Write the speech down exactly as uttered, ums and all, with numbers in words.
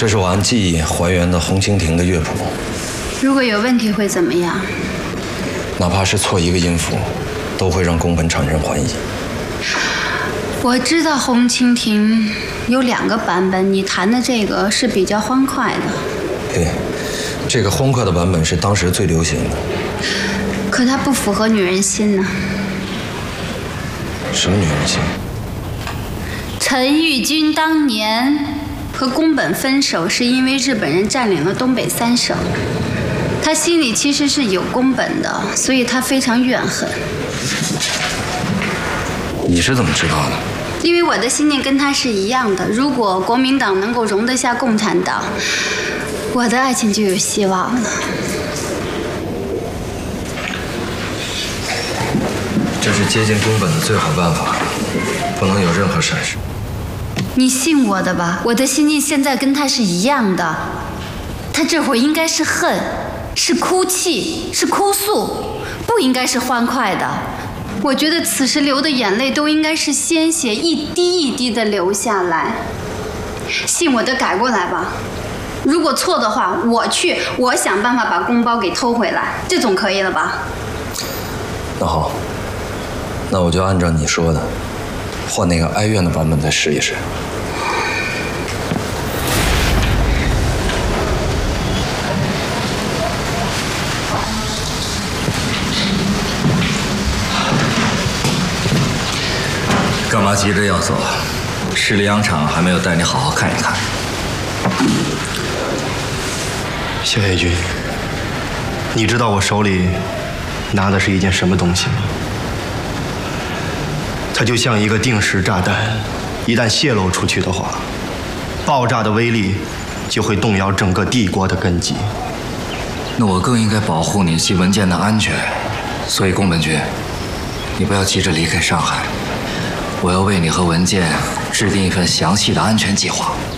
这是我按记忆还原的红蜻蜓的乐谱。 如果有问题会怎么样？ 哪怕是错一个音符，都会让宫本产生怀疑。 我知道红蜻蜓有两个版本，你弹的这个是比较欢快的。 对，这个欢快的版本是当时最流行的。 可它不符合女人心呢。 什么女人心？ 陈玉君当年和宫本分手，是因为日本人占领了东北三省。他心里其实是有宫本的，所以他非常怨恨。 你是怎么知道的？ 因为我的信念跟他是一样的。如果国民党能够容得下共产党，我的爱情就有希望了。 这是接近宫本的最好办法，不能有任何闪失。 你信我的吧，我的心境现在跟他是一样的。他这会儿应该是恨。是哭泣，是哭诉，不应该是欢快的。我觉得此时流的眼泪都应该是鲜血，一滴一滴的流下来。信我的，改过来吧。如果错的话，我去，我想办法把公包给偷回来，这总可以了吧？ 那好，那我就按照你说的，换那个哀怨的版本再试一试。 干嘛急着要走？十里洋场还没有带你好好看一看。 萧夜君，你知道我手里拿的是一件什么东西吗？它就像一个定时炸弹，一旦泄露出去的话，爆炸的威力就会动摇整个帝国的根基。 那我更应该保护你及文件的安全。所以宫本君，你不要急着离开上海。我要为你和文件制定一份详细的安全计划。